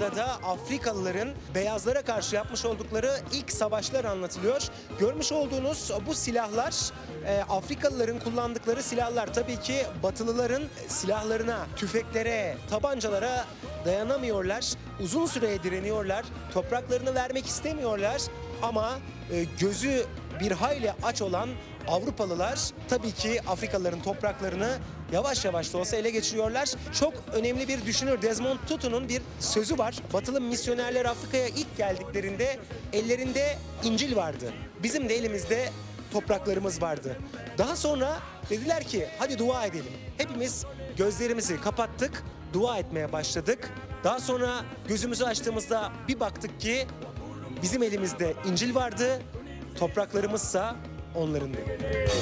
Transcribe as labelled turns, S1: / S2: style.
S1: Burada da Afrikalıların beyazlara karşı yapmış oldukları ilk savaşlar anlatılıyor. Görmüş olduğunuz bu silahlar Afrikalıların kullandıkları silahlar. Tabii ki Batılıların silahlarına, tüfeklere, tabancalara dayanamıyorlar. Uzun süre direniyorlar. Topraklarını vermek istemiyorlar. Ama gözü bir hayli aç olan Avrupalılar tabii ki Afrikalıların topraklarını yavaş yavaş da olsa ele geçiriyorlar. Çok önemli bir düşünür Desmond Tutu'nun bir sözü var. Batılı misyonerler Afrika'ya ilk geldiklerinde ellerinde İncil vardı. Bizim de elimizde topraklarımız vardı. Daha sonra dediler ki hadi dua edelim. Hepimiz gözlerimizi kapattık, dua etmeye başladık. Daha sonra gözümüzü açtığımızda bir baktık ki bizim elimizde İncil vardı, topraklarımızsa onların da.